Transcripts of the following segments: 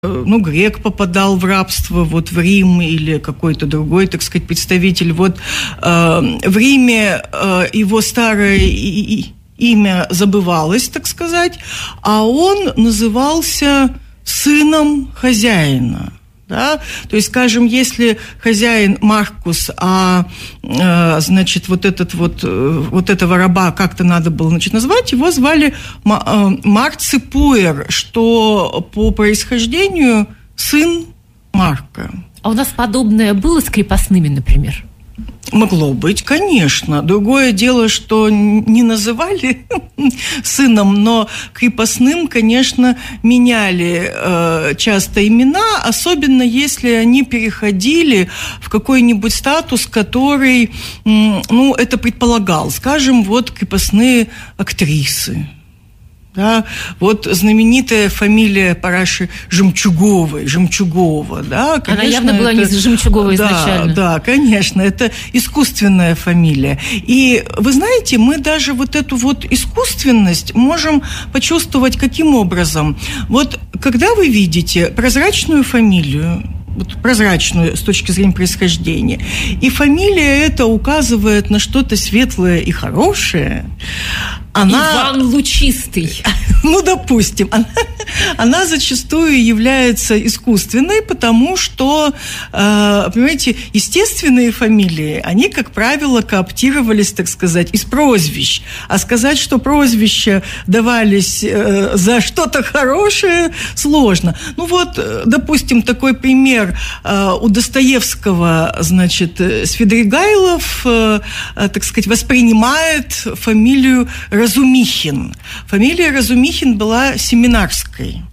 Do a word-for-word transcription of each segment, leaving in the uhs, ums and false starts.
ну, грек попадал в рабство вот в Рим или какой-то другой, так сказать, представитель. Вот э, в Риме э, его старое и, и, имя забывалось, так сказать, а он назывался сыном хозяина. Да? То есть, скажем, если хозяин Маркус, а, э, значит, вот, этот вот, э, вот этого раба как-то надо было, значит, назвать, его звали Марций Пуэр, что по происхождению сын Марка. А у нас подобное было с крепостными, например? Могло быть, конечно. Другое дело, что не называли сыном, но крепостным, конечно, меняли э, часто имена, особенно если они переходили в какой-нибудь статус, который, э, ну, это предполагал. Скажем, вот крепостные актрисы. Да, вот знаменитая фамилия Параши Жемчуговой, Жемчугова, да, конечно, она явно была это, не Жемчугова изначально. Да, да, конечно, это искусственная фамилия. И вы знаете, мы даже вот эту вот искусственность можем почувствовать каким образом? Вот когда вы видите прозрачную фамилию, вот прозрачную с точки зрения происхождения, и фамилия эта указывает на что-то светлое и хорошее, она... Иван Лучистый. Ну, допустим. Она, она зачастую является искусственной, потому что, э, понимаете, естественные фамилии, они, как правило, кооптировались, так сказать, из прозвищ. А сказать, что прозвища давались э, за что-то хорошее, сложно. Ну вот, допустим, такой пример э, у Достоевского, значит, Свидригайлов, э, э, так сказать, воспринимает фамилию Разумихин. Фамилия Разумихин была семинарской.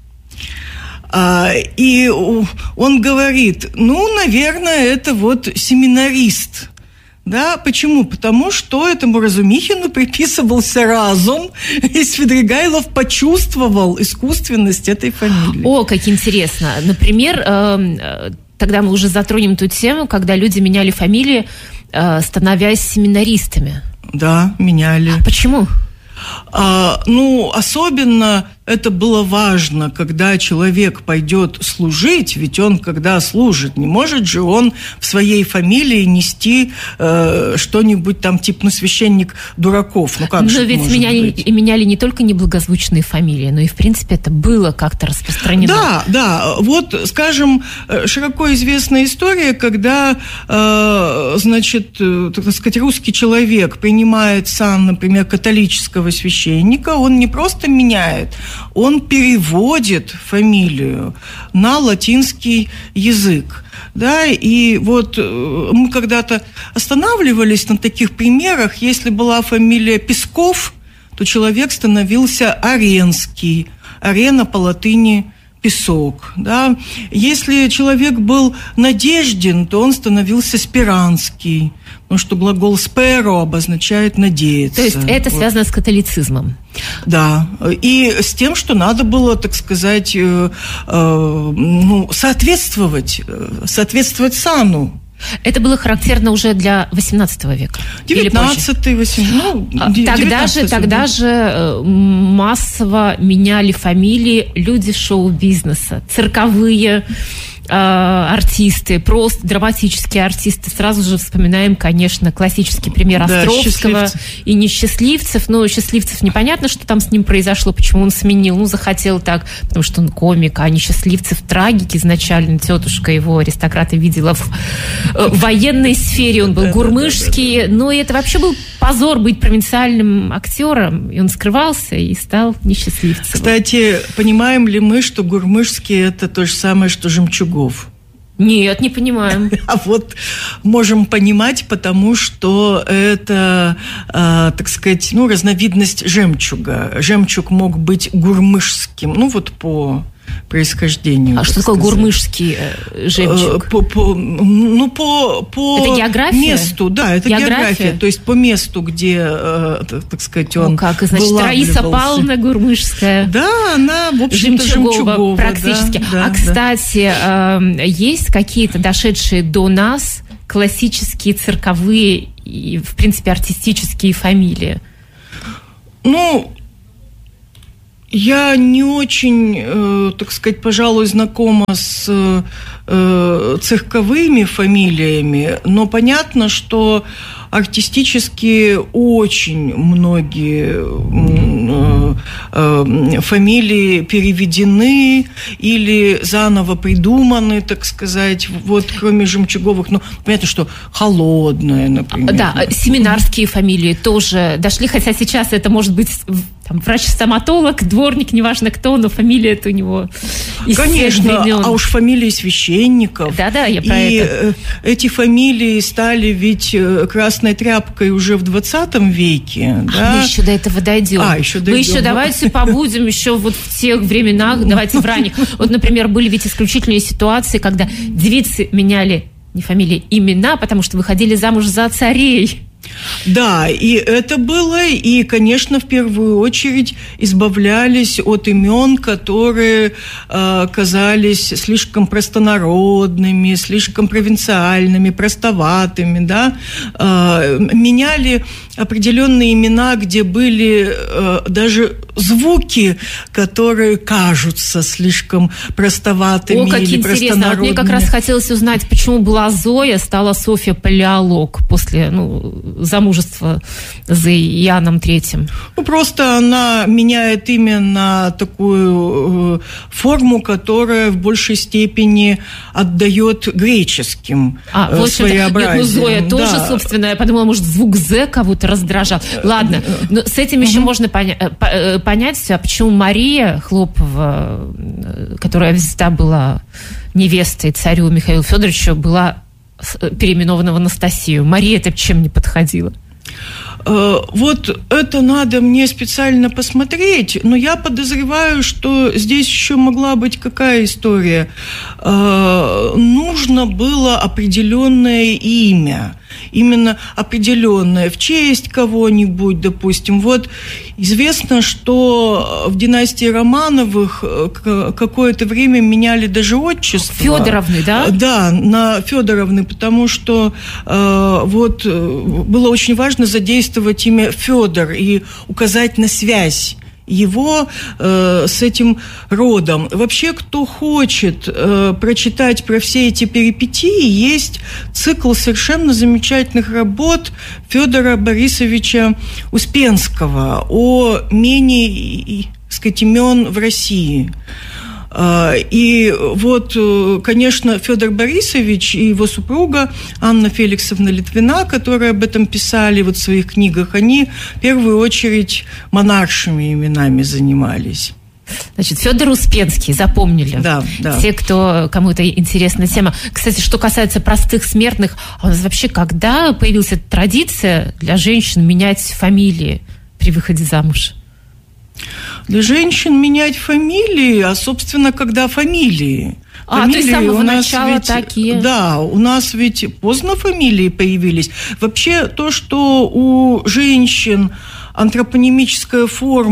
И он говорит, ну, наверное, это вот семинарист. Да, почему? Потому что этому Разумихину приписывался разум, и Свидригайлов почувствовал искусственность этой фамилии. О, как интересно. Например, тогда мы уже затронем ту тему, когда люди меняли фамилии, становясь семинаристами. Да, меняли. А почему? А, ну, особенно это было важно, когда человек пойдет служить, ведь он, когда служит, не может же он в своей фамилии нести э, что-нибудь там, типа, ну, священник Дураков. Ну, как но же ведь может меняли, быть? И меняли не только неблагозвучные фамилии, но и, в принципе, это было как-то распространено. Да, да. Вот, скажем, широко известная история, когда, э, значит, так сказать, русский человек принимает сан, например, католического священника, он не просто меняет, он переводит фамилию на латинский язык. Да, и вот мы когда-то останавливались на таких примерах. Если была фамилия Песков, то человек становился Аренский. Арена по латыни песок. Да. Если человек был Надеждин, то он становился Спиранский, потому что глагол «сперо» обозначает «надеяться». То есть это вот. Связано с католицизмом? Да, и с тем, что надо было, так сказать, э, э, ну, соответствовать, соответствовать сану. Это было характерно уже для восемнадцатого века? девятнадцатый, восемнадцатый, ну, тогда же, тогда же массово меняли фамилии люди шоу-бизнеса, цирковые артисты, просто драматические артисты. Сразу же вспоминаем, конечно, классический пример да, Островского и Несчастливцев. Но Счастливцев непонятно, что там с ним произошло, почему он сменил. Ну, захотел так, потому что он комик, а Несчастливцев трагик изначально. Тетушка его, аристократы, видела в, в военной сфере. Он был гурмышский. Но это вообще был позор быть провинциальным актером. И он скрывался и стал Несчастливцевым. Кстати, понимаем ли мы, что гурмышский – это то же самое, что Жемчугов? Нет, не понимаем. А вот можем понимать, потому что это, э, так сказать, ну, разновидность жемчуга. Жемчуг мог быть гурмышским, ну, вот по происхождению. А что такое сказать. Гурмышский жемчуг? По, по, ну, по, по это география? месту, да, это география? география. То есть по месту, где, так сказать, он ну, как, значит, Раиса Павловна Гурмышская. Да, она, в общем-то, Жемчугова, Жемчугова. Практически. Да, а, да, кстати, да. есть какие-то дошедшие до нас классические цирковые и, в принципе, артистические фамилии? Ну, Я не очень, э, так сказать, пожалуй, знакома с э, цирковыми фамилиями, но понятно, что артистически очень многие э, э, фамилии переведены или заново придуманы, так сказать, вот кроме Жемчуговых, ну, понятно, что Холодная, например. Да, семинарские фамилии тоже дошли, хотя сейчас это может быть там, врач-стоматолог, дворник, неважно кто, но фамилия это у него из Конечно, а уж фамилии священников. Да-да, я про и это. И эти фамилии стали ведь красной тряпкой уже в двадцатом веке. А да? мы еще до этого дойдем. А, еще дойдем. Мы еще давайте побудем еще вот в тех временах, давайте в ранних. Вот, например, были ведь исключительные ситуации, когда девицы меняли не фамилии, имена, потому что выходили замуж за царей. Да, и это было, и, конечно, в первую очередь избавлялись от имен, которые э, казались слишком простонародными, слишком провинциальными, простоватыми, да, э, меняли определенные имена, где были э, даже звуки, которые кажутся слишком простоватыми. О, как или интересно. Мне как раз хотелось узнать, почему была Зоя, стала Софья Палеолог после, ну, замужества за Иоанном Третьим? Ну, просто она меняет имя на такую э, форму, которая в большей степени отдает греческим а, э, своеобразием. Нет, ну Зоя да. тоже, собственно, я подумала, может, звук «з» кого-то раздражал. Ладно, но с этим еще можно поня- понять, а почему Мария Хлопова, которая всегда была невестой царю Михаилу Федоровичу, была переименована в Анастасию. Мария это чем не подходила? Вот это надо мне специально посмотреть, но я подозреваю, что здесь еще могла быть какая история. Нужно было определенное имя, именно определенное, в честь кого-нибудь, допустим. Вот известно, что в династии Романовых какое-то время меняли даже отчество. Федоровны, да? Да, на Федоровны, потому что э, вот было очень важно задействовать имя Федор и указать на связь его э, с этим родом. Вообще, кто хочет э, прочитать про все эти перипетии, есть цикл совершенно замечательных работ Федора Борисовича Успенского о мене, так сказать, имен в России. И вот, конечно, Федор Борисович и его супруга Анна Феликсовна Литвина, которые об этом писали вот в своих книгах, они в первую очередь монаршими именами занимались. Значит, Федор Успенский, запомнили. Да, да. Те, кто, кому это интересна тема. Кстати, что касается простых смертных, а у нас вообще когда появилась эта традиция для женщин менять фамилии при выходе замуж? Для женщин менять фамилии, а, собственно, когда фамилии. А, фамилии то есть с самого начала ведь, такие. Да, у нас ведь поздно фамилии появились. Вообще, то, что у женщин антропонимическая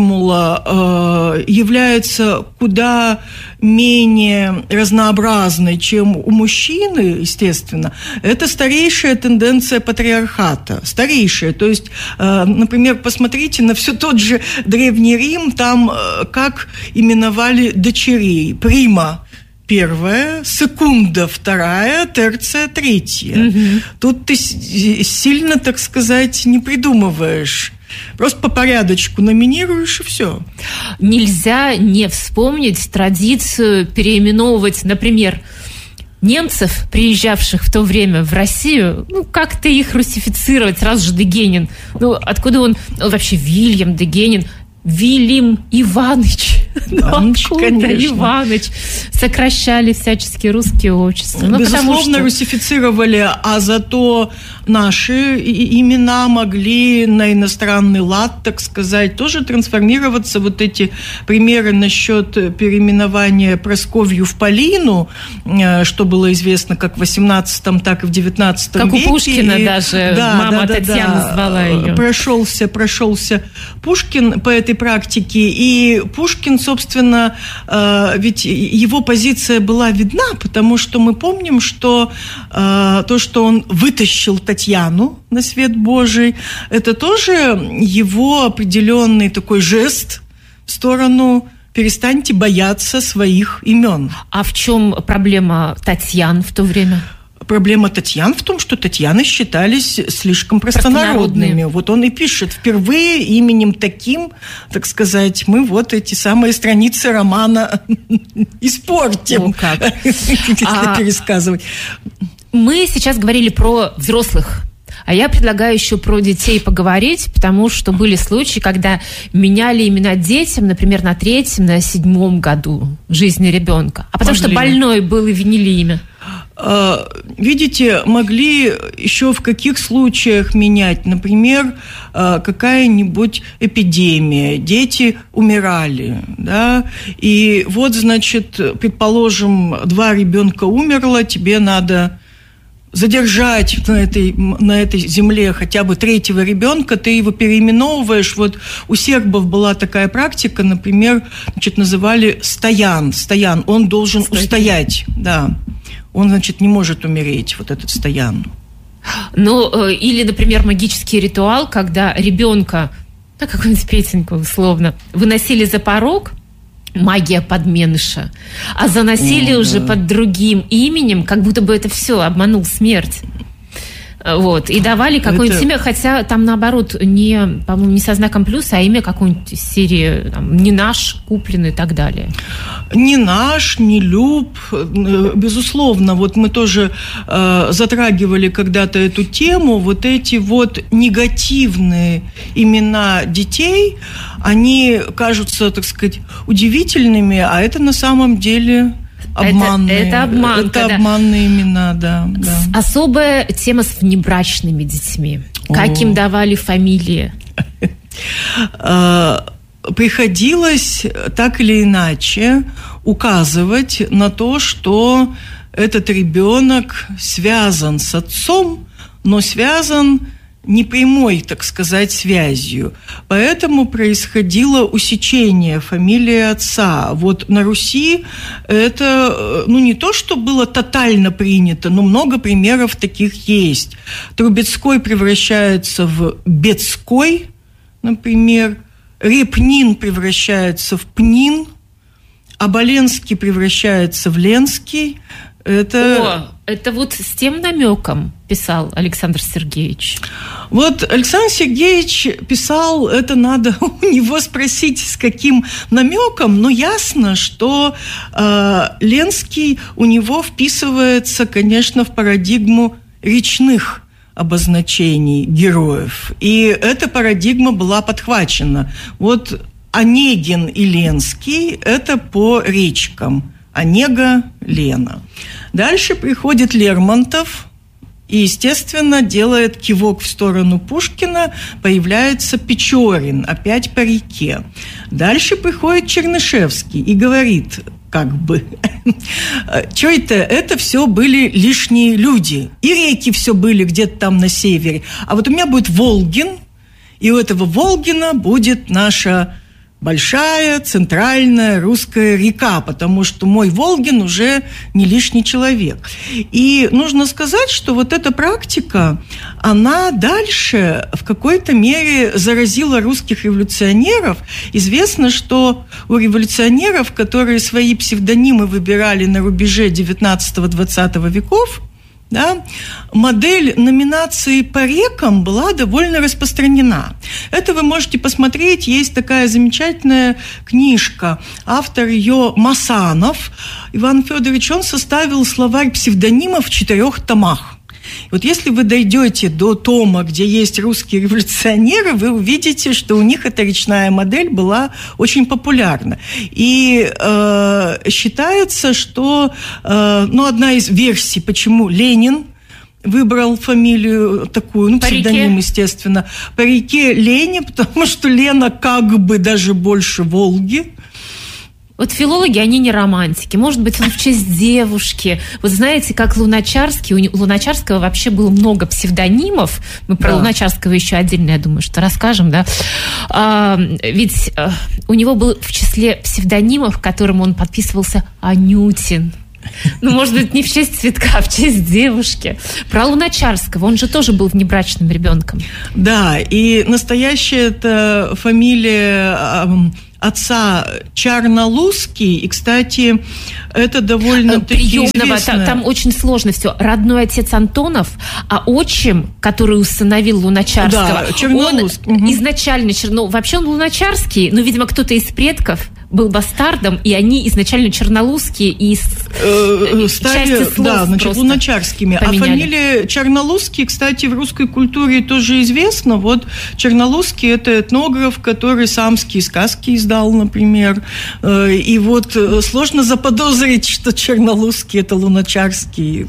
формула э, является куда менее разнообразной, чем у мужчины, естественно, это старейшая тенденция патриархата. Старейшая. То есть, э, например, посмотрите на все тот же Древний Рим, там э, как именовали дочерей. Прима первая, секунда вторая, терция третья. Угу. Тут ты сильно, так сказать, не придумываешь. Просто по порядочку номинируешь, и все. Нельзя не вспомнить традицию переименовывать, например, немцев, приезжавших в то время в Россию, ну, как-то их русифицировать. Сразу же Дегенин. Ну, откуда он? Ну, вообще, Вильям Дегенин. Вильям Иваныч. Иваныч, ну, конечно. Иваныч. Сокращали всячески русские отчества. Ну, безусловно, что... русифицировали, а зато наши имена могли на иностранный лад, так сказать, тоже трансформироваться. Вот эти примеры насчет переименования Прасковью в Полину, что было известно как в восемнадцатом, так и в девятнадцатом как веке. Как у Пушкина и... даже да, мама да, да, Татьяна да. звала ее. Прошелся, прошелся Пушкин по этой практике, и Пушкин, собственно, ведь его позиция была видна, потому что мы помним, что то, что он вытащил Татьяну на свет Божий, это тоже его определенный такой жест, в сторону «перестаньте бояться своих имен». А в чем проблема Татьян в то время? Проблема Татьян в том, что Татьяны считались слишком простонародными. Вот он и пишет: впервые именем таким, так сказать, мы вот эти самые страницы романа испортим. Ну, как? Если а... пересказывать. Мы сейчас говорили про взрослых. А я предлагаю еще про детей поговорить, потому что были случаи, когда меняли имена детям, например, на третьем, на седьмом году жизни ребенка. А потому Могли. что больной был и винили имя. Видите, могли еще в каких случаях менять? Например, какая-нибудь эпидемия, дети умирали, да, и вот, значит, предположим, два ребенка умерло, тебе надо задержать на этой, на этой земле хотя бы третьего ребенка, ты его переименовываешь. Вот у сербов была такая практика, например, значит, называли стоян, стоян, он должен Стоять. устоять, да. Он, значит, не может умереть, вот этот стоян. Ну, или, например, магический ритуал, когда ребенка, ну, какую-нибудь песенку, условно, выносили за порог, магия подменыша, а заносили О, уже да. под другим именем, как будто бы это все обманул смерть. Вот, и давали какое-нибудь это... имя, хотя там, наоборот, не, по-моему, не со знаком плюса, а имя какой-нибудь из серии там, «Не наш», «Куплен» и так далее. «Не наш», «Не люб», безусловно. Вот мы тоже э, затрагивали когда-то эту тему. Вот эти вот негативные имена детей, они кажутся, так сказать, удивительными, а это на самом деле... Обманные. Это, это обманка, это обманные да. имена, да, да. Особая тема с внебрачными детьми. Как им давали фамилии? Приходилось так или иначе указывать на то, что этот ребенок связан с отцом, но связан непрямой, так сказать, связью. Поэтому происходило усечение фамилии отца. Вот на Руси это, ну, не то, что было тотально принято, но много примеров таких есть. Трубецкой превращается в Бецкой, например. Репнин превращается в Пнин. Оболенский превращается в Ленский. Это... О, это вот с тем намеком писал Александр Сергеевич. Вот Александр Сергеевич писал, это надо у него спросить, с каким намеком, но ясно, что э, Ленский у него вписывается, конечно, в парадигму речных обозначений героев. И эта парадигма была подхвачена. Вот Онегин и Ленский – это по речкам. Онега, Лена. Дальше приходит Лермонтов и, естественно, делает кивок в сторону Пушкина, появляется Печорин, опять по реке. Дальше приходит Чернышевский и говорит, как бы, что это? Это все были лишние люди. И реки все были где-то там на севере. А вот у меня будет Волгин, и у этого Волгина будет наша большая центральная русская река, потому что мой Волгин уже не лишний человек. И нужно сказать, что вот эта практика, она дальше в какой-то мере заразила русских революционеров. Известно, что у революционеров, которые свои псевдонимы выбирали на рубеже девятнадцатого-двадцатого веков, да, модель номинации по рекам была довольно распространена. Это вы можете посмотреть. Есть такая замечательная книжка. Автор ее Масанов Иван Федорович. Он составил словарь псевдонимов в четырех томах. И вот если вы дойдете до тома, где есть русские революционеры, вы увидите, что у них эта речная модель была очень популярна. И э, считается, что э, ну, одна из версий, почему Ленин выбрал фамилию такую, ну, псевдоним, естественно, по реке Лени, потому что Лена как бы даже больше Волги. Вот филологи, они не романтики. Может быть, он в честь девушки. Вот знаете, как Луначарский, у Луначарского вообще было много псевдонимов. Мы про да. Луначарского еще отдельно, я думаю, что расскажем, да. А, ведь а, у него был в числе псевдонимов, которым он подписывался, Анютин. Ну, может быть, не в честь цветка, а в честь девушки. Про Луначарского, он же тоже был внебрачным ребенком. Да, и настоящая это фамилия отца Чарнолузский, и, кстати, это довольно-таки известно. Там, там очень сложно все. Родной отец Антонов, а отчим, который усыновил Луначарского, да, он угу. изначально, ну, вообще он луначарский, но, видимо, кто-то из предков был бастардом, и они изначально чернолузские и э, стали, части слов да, значит, луначарскими. Поменяли. А фамилия Чарнолузский, кстати, в русской культуре тоже известна. Вот Чарнолузский – это этнограф, который самские сказки издал, например. И вот сложно заподозрить, что Чарнолузский – это луначарский.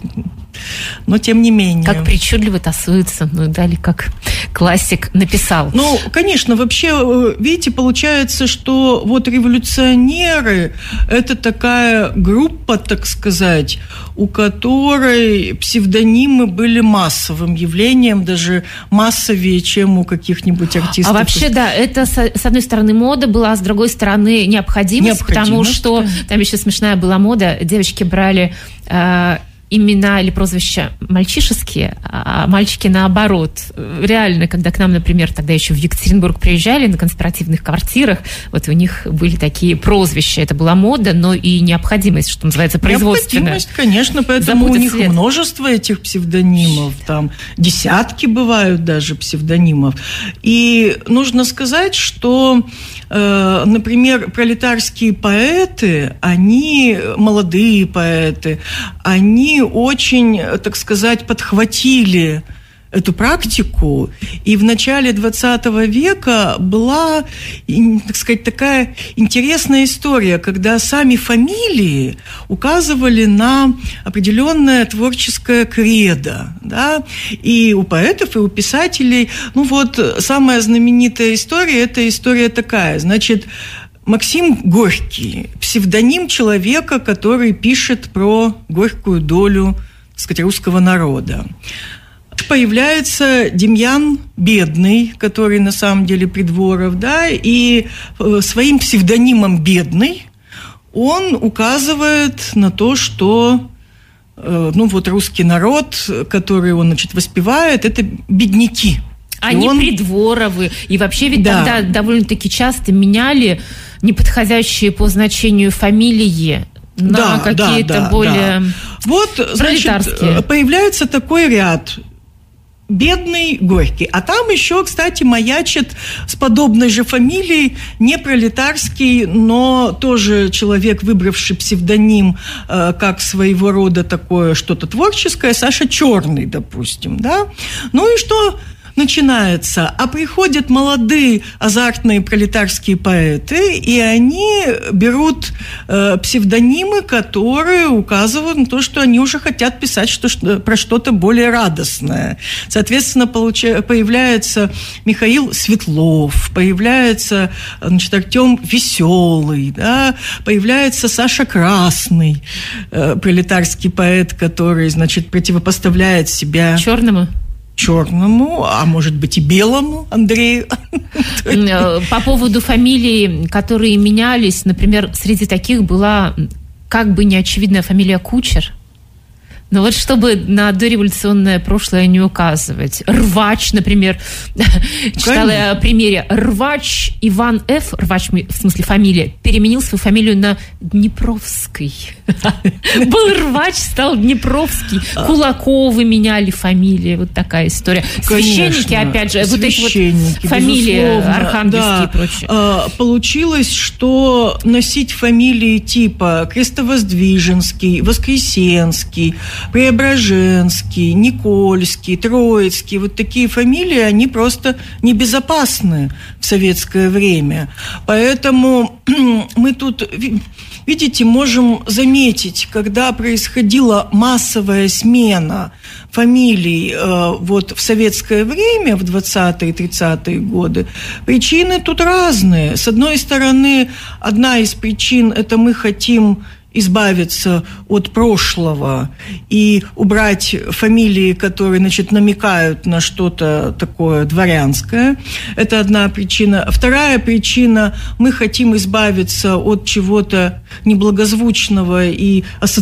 Но тем не менее. Как причудливо тасуется, ну, дали как классик написал. Ну, конечно, вообще, видите, получается, что вот революционеры – это такая группа, так сказать, у которой псевдонимы были массовым явлением, даже массовее, чем у каких-нибудь артистов. А вообще, да, это, с одной стороны, мода была, а с другой стороны, необходимость, необходимость потому что да. Там еще смешная была мода, девочки брали... Э, имена или прозвища мальчишеские, а мальчики наоборот. Реально, когда к нам, например, тогда еще в Екатеринбург приезжали на конспиративных квартирах, вот у них были такие прозвища. Это была мода, но и необходимость, что называется, производственная. Необходимость, конечно, поэтому Забудет у них след. множество этих псевдонимов, там десятки бывают даже псевдонимов. И нужно сказать, что, э, например, пролетарские поэты, они, молодые поэты, они очень, так сказать, подхватили эту практику, и в начале двадцатого века была, так сказать, такая интересная история, когда сами фамилии указывали на определенное творческое кредо, да, и у поэтов, и у писателей, ну вот, самая знаменитая история, это история такая, значит, Максим Горький, псевдоним человека, который пишет про горькую долю, так сказать, русского народа. Появляется Демьян Бедный, который на самом деле Придворов, да, и своим псевдонимом Бедный он указывает на то, что, ну вот, русский народ, который он, значит, воспевает, это бедняки. Они он... Придворовы. И вообще ведь да. тогда довольно-таки часто меняли неподходящие по значению фамилии на да, какие-то да, да, более да. Вот, значит, появляется такой ряд. Бедный, Горький. А там еще, кстати, маячит с подобной же фамилией не пролетарский, но тоже человек, выбравший псевдоним э, как своего рода такое что-то творческое, Саша Черный, допустим, да. Ну и что начинается? А приходят молодые азартные пролетарские поэты, и они берут э, псевдонимы, которые указывают на то, что они уже хотят писать что, что, про что-то более радостное. Соответственно, получа, появляется Михаил Светлов, появляется, значит, Артем Веселый, да, появляется Саша Красный, э, пролетарский поэт, который, значит, противопоставляет себя черному. черному, а может быть и белому Андрею. По поводу фамилий, которые менялись, например, среди таких была как бы неочевидная фамилия Кучер. Но вот чтобы на дореволюционное прошлое не указывать. Рвач, например, читала я о примере. Рвач Иван Ф., Рвач, в смысле фамилия, переменил свою фамилию на Днепровский. Был Рвач, стал Днепровский. Кулаковы меняли фамилии. Вот такая история. Священники, опять же, вот эти вот фамилии архангельские и прочее. Получилось, что носить фамилии типа Крестовоздвиженский, Воскресенский, Преображенский, Никольский, Троицкий, вот такие фамилии, они просто небезопасны в советское время. Поэтому мы тут, видите, можем заметить, когда происходила массовая смена фамилий э, вот в советское время, в двадцатые-тридцатые годы, причины тут разные. С одной стороны, одна из причин – это мы хотим избавиться от прошлого и убрать фамилии, которые, значит, намекают на что-то такое дворянское. Это одна причина. Вторая причина – мы хотим избавиться от чего-то неблагозвучного и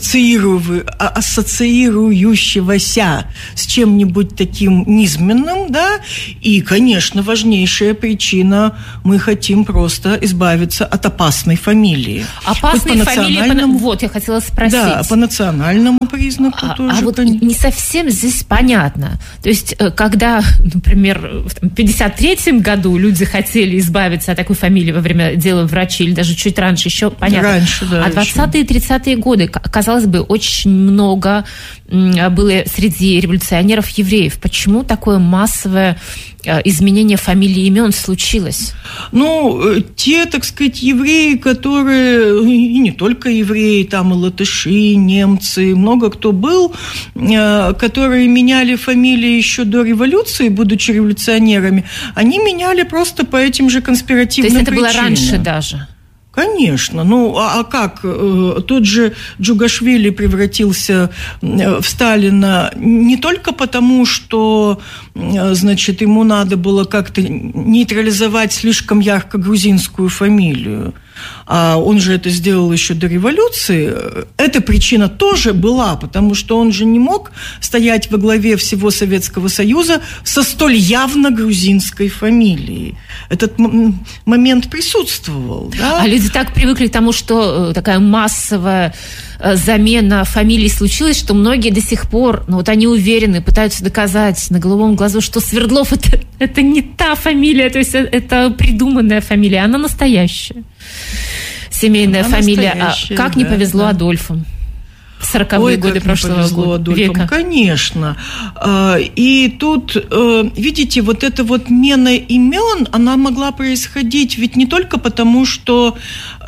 ассоциирующегося с чем-нибудь таким низменным, да? И, конечно, важнейшая причина – мы хотим просто избавиться от опасной фамилии. Опасной фамилии... Вот, я хотела спросить. Да, по национальному признаку а, тоже. А вот не совсем здесь понятно. То есть, когда, например, в пятьдесят третьем году люди хотели избавиться от такой фамилии во время дела врачей, или даже чуть раньше, еще понятно. Раньше, да. А двадцатые и тридцатые годы, казалось бы, очень много было среди революционеров евреев. Почему такое массовое изменение фамилий и имен случилось? Ну, те, так сказать, евреи, которые, и не только евреи, там и латыши, немцы, много кто был, которые меняли фамилии еще до революции, будучи революционерами, они меняли просто по этим же конспиративным причинам. То есть это было раньше даже? Конечно. Ну, а, а как? Тот же Джугашвили превратился в Сталина не только потому, что, значит, ему надо было как-то нейтрализовать слишком ярко грузинскую фамилию, а он же это сделал еще до революции. Эта причина тоже была, потому что он же не мог стоять во главе всего Советского Союза со столь явно грузинской фамилией. Этот м- момент присутствовал. Да? А люди так привыкли к тому, что такая массовая замена фамилий случилась, что многие до сих пор, ну вот они уверены, пытаются доказать на голубом глазу, что Свердлов это, это не та фамилия, то есть это придуманная фамилия, она настоящая. Семейная она фамилия. А как да, не повезло да. Адольфу? сороковые годы прошлого года. Века. Конечно. И тут, видите, вот эта вот мена имен, она могла происходить ведь не только потому, что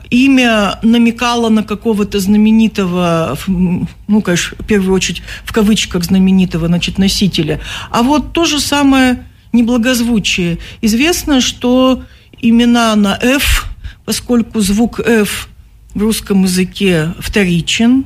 имя намекало на какого-то знаменитого, ну, конечно, в первую очередь, в кавычках знаменитого, значит, носителя, а вот то же самое неблагозвучие. Известно, что имена на «ф», поскольку звук «ф» в русском языке вторичен,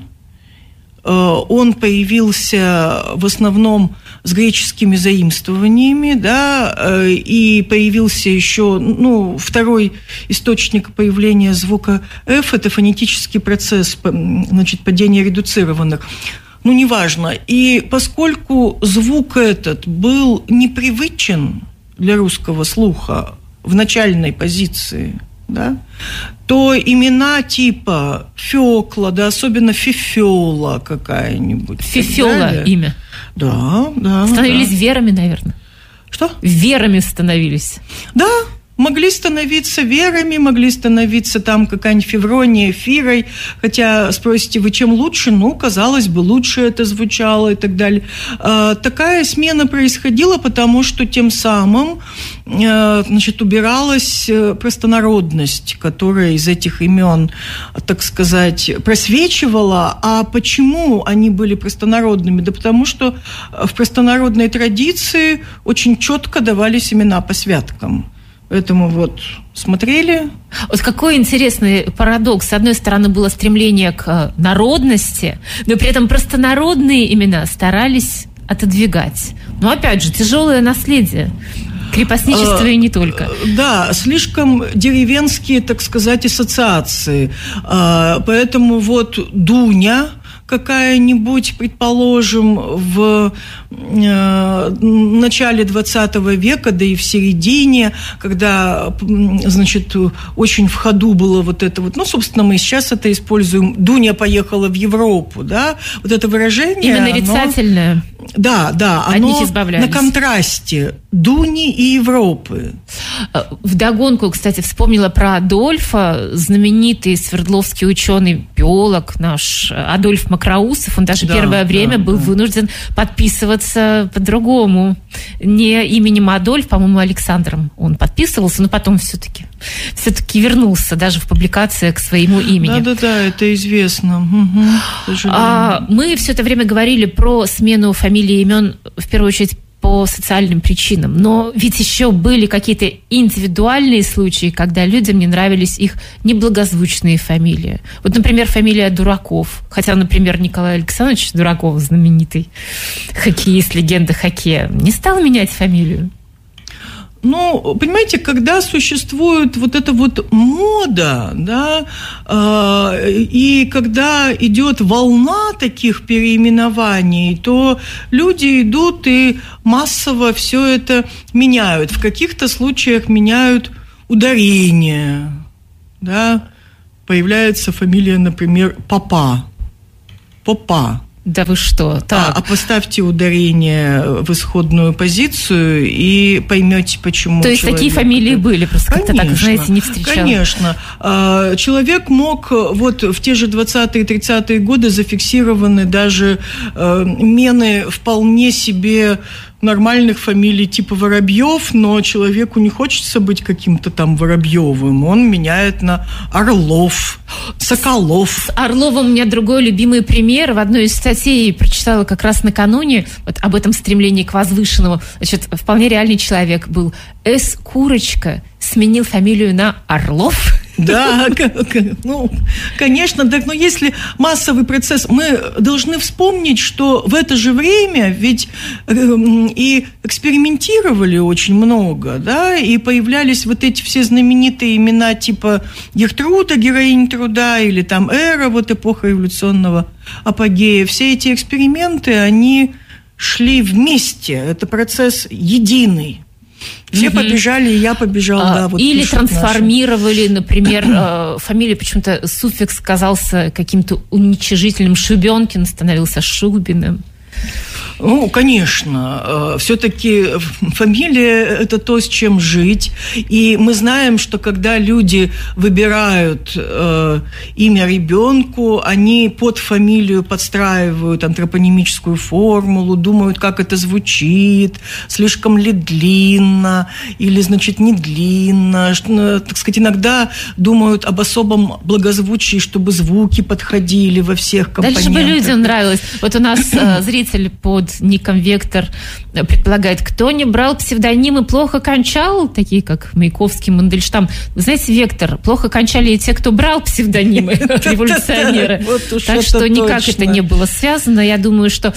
он появился в основном с греческими заимствованиями, да, и появился еще, ну, второй источник появления звука «ф» – это фонетический процесс, значит, падения редуцированных. Ну, неважно. И поскольку звук этот был непривычен для русского слуха в начальной позиции, да, то имена типа Фёкла, да, особенно Фифёла какая-нибудь. Фифёла имя? Да, да. Становились да. верами, наверное. Что? Верами становились. Да, могли становиться верами, могли становиться там какая-нибудь Феврония, Фирой, хотя спросите, вы чем лучше? Ну, казалось бы, лучше это звучало и так далее. А, такая смена происходила, потому что тем самым, а, значит, убиралась простонародность, которая из этих имен, так сказать, просвечивала. А почему они были простонародными? Да потому что в простонародной традиции очень четко давались имена по святкам. Поэтому вот смотрели. Вот какой интересный парадокс. С одной стороны, было стремление к народности, но при этом простонародные имена старались отодвигать. Но опять же, тяжелое наследие. Крепостничество а, и не только. Да, слишком деревенские, так сказать, ассоциации. А, поэтому вот Дуня какая-нибудь, предположим, в э, начале двадцатого века, да и в середине, когда, значит, очень в ходу было вот это вот, ну, собственно, мы сейчас это используем, Дуня поехала в Европу, да, вот это выражение. Именно нарицательное. Оно, да, да, оно на контрасте Дуни и Европы. Вдогонку, кстати, вспомнила про Адольфа, знаменитый свердловский ученый, биолог наш Адольф Макроусов, он даже да, первое время да, был да. вынужден подписываться по-другому. Не именем Адольф, по-моему, Александром он подписывался, но потом все-таки, все-таки вернулся даже в публикации к своему имени. Да-да-да, это известно. Угу, а, мы все это время говорили про смену фамилий и имен, в первую очередь, по по социальным причинам. Но ведь еще были какие-то индивидуальные случаи, когда людям не нравились их неблагозвучные фамилии. Вот, например, фамилия Дураков. Хотя, например, Николай Александрович Дураков, знаменитый хоккеист, легенда хоккея, не стал менять фамилию. Ну, понимаете, когда существует вот эта вот мода, да, э, и когда идет волна таких переименований, то люди идут и массово все это меняют. В каких-то случаях меняют ударение, да, появляется фамилия, например, Попа, Попа. Да вы что? Так. А, а поставьте ударение в исходную позицию и поймете, почему. То есть человек... такие фамилии были, просто как-то так, знаете, не встречал. Конечно. Человек мог вот в те же двадцатые-тридцатые годы зафиксированы даже мены вполне себе нормальных фамилий типа Воробьев, но человеку не хочется быть каким-то там Воробьевым. Он меняет на Орлов, Соколов. С Орловым у меня другой любимый пример. В одной из статей прочитала как раз накануне вот об этом стремлении к возвышенному. Значит, вполне реальный человек был. С. Курочка сменил фамилию на Орлов. Да, ну, конечно, так, но если массовый процесс, мы должны вспомнить, что в это же время ведь э, и экспериментировали очень много, да, и появлялись вот эти все знаменитые имена типа Гертруда, героинь труда, или там Эра, вот эпоха революционного апогея. Все эти эксперименты, они шли вместе, это процесс единый. Все угу. побежали, и я побежала. А, да, вот или трансформировали, наши. Например, э, фамилия, почему-то суффикс казался каким-то уничижительным. Шубенкин становился Шубиным. Ну, конечно, все-таки фамилия – это то, с чем жить. И мы знаем, что когда люди выбирают э, имя ребенку, они под фамилию подстраивают антропонимическую формулу, думают, как это звучит, слишком ли длинно или, значит, не длинно. Так сказать, иногда думают об особом благозвучии, чтобы звуки подходили во всех компонентах. Дальше бы людям нравилось. Вот у нас э, зритель под ником Вектор предполагает, кто не брал псевдонимы, плохо кончал, такие как Маяковский, Мандельштам. Вы знаете, Вектор, плохо кончали и те, кто брал псевдонимы, революционеры. Так что никак это не было связано. Я думаю, что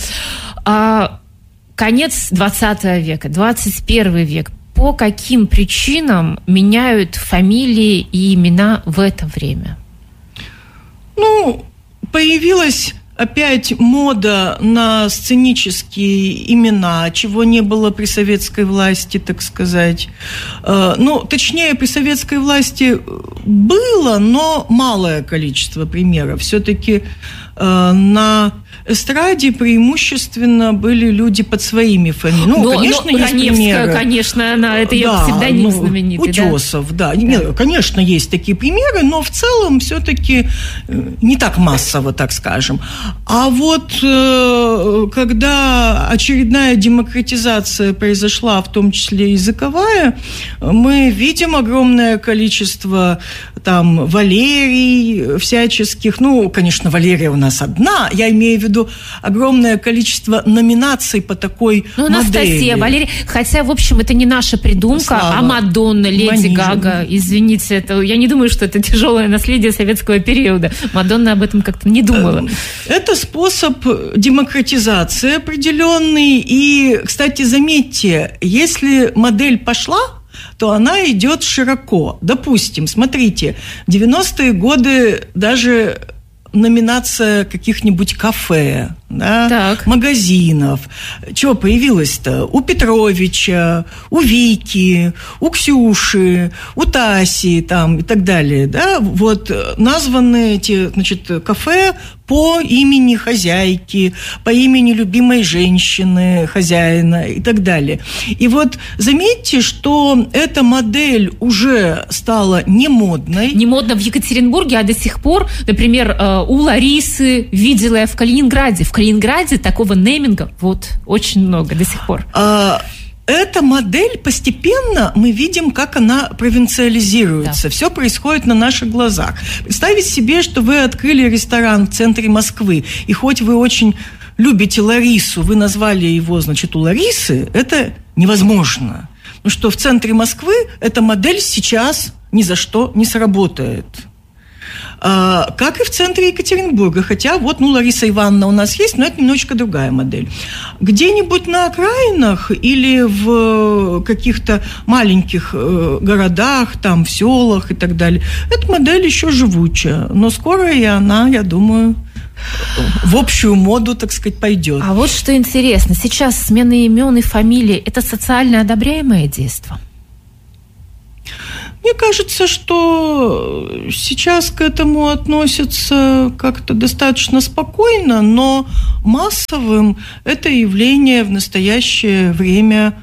конец двадцатого века, двадцать первый век, по каким причинам меняют фамилии и имена в это время? Ну, появилась опять мода на сценические имена, чего не было при советской власти, так сказать. Ну, точнее, при советской власти было, но малое количество примеров. Все-таки на эстраде преимущественно были люди под своими фамилиями. Ну, но, конечно, но есть примеры. Конечно, она, это ее да, псевдоним ну, знаменитый. Утесов, да. да. да. Нет, конечно, есть такие примеры, но в целом все-таки не так массово, так скажем. А вот когда очередная демократизация произошла, в том числе языковая, мы видим огромное количество там Валерий всяческих. Ну, конечно, Валерия у нас одна. Я имею в виду огромное количество номинаций по такой ну, модели. Анастасия, Валерия. Хотя, в общем, это не наша придумка, Слава. а Мадонна, Леди Манижа. Гага. Извините, это, я не думаю, что это тяжелое наследие советского периода. Мадонна об этом как-то не думала. Это способ демократизации определенный. И, кстати, заметьте, если модель пошла, то она идет широко. Допустим, смотрите, в девяностые годы даже номинация каких-нибудь кафе, да, магазинов. Чего появилось-то? У Петровича, у Вики, у Ксюши, у Таси там, и так далее. Да? Вот названы эти, значит, кафе по имени хозяйки, по имени любимой женщины, хозяина и так далее. И вот заметьте, что эта модель уже стала не модной. Не модно в Екатеринбурге, а до сих пор, например, у Ларисы, видела я в Калининграде. В Калининграде такого нейминга вот очень много до сих пор. А... Эта модель постепенно мы видим, как она провинциализируется. Да. Все происходит на наших глазах. Представить себе, что вы открыли ресторан в центре Москвы, и хоть вы очень любите Ларису, вы назвали его, значит, у Ларисы, это невозможно. Потому что в центре Москвы эта модель сейчас ни за что не сработает. А, как и в центре Екатеринбурга. Хотя вот, ну, Лариса Ивановна у нас есть, но это немножечко другая модель. Где-нибудь на окраинах или в каких-то маленьких э, городах, там, в селах и так далее, эта модель еще живучая. Но скоро и она, я думаю, в общую моду, так сказать, пойдет. А вот что интересно. Сейчас смена имен и фамилий – это социально одобряемое действие? Мне кажется, что сейчас к этому относятся как-то достаточно спокойно, но массовым это явление в настоящее время